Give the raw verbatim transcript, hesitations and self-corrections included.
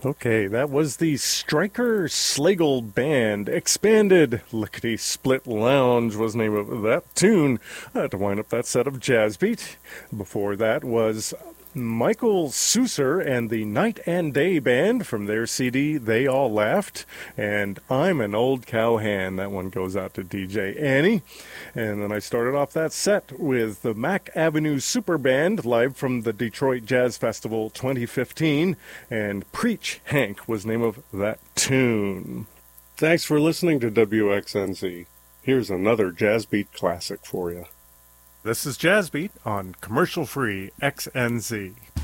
Okay, that was the Stryker Slagle Band. Expanded Lickety Split Lounge was the name of that tune uh, to wind up that set of Jazz Beat. Before that was Michael Susser and the Night and Day Band from their C D, They All Laughed. And I'm an Old Cowhand. That one goes out to D J Annie. And then I started off that set with the Mack Avenue Super Band, live from the Detroit Jazz Festival twenty fifteen. And Preach Hank was the name of that tune. Thanks for listening to W X N Z. Here's another Jazz Beat classic for you. This is Jazz Beat on commercial-free X N Z.